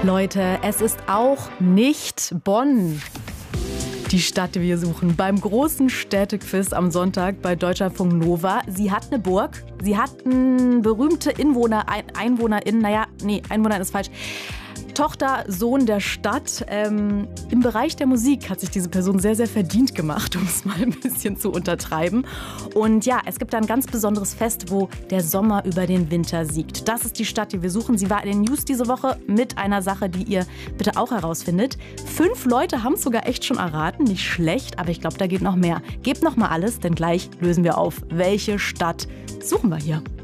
Leute, es ist auch nicht Bonn die Stadt, die wir suchen. Beim großen Städtequiz am Sonntag bei Deutschlandfunk Nova. Sie hat eine Burg, sie hat berühmte EinwohnerInnen, Einwohner ist falsch. Tochter, Sohn der Stadt. Im Bereich der Musik hat sich diese Person sehr, sehr verdient gemacht, um es mal ein bisschen zu untertreiben. Und ja, es gibt da ein ganz besonderes Fest, wo der Sommer über den Winter siegt. Das ist die Stadt, die wir suchen. Sie war in den News diese Woche mit einer Sache, die ihr bitte auch herausfindet. 5 Leute haben es sogar echt schon erraten. Nicht schlecht, aber ich glaube, da geht noch mehr. Gebt noch mal alles, denn gleich lösen wir auf. Welche Stadt suchen wir hier?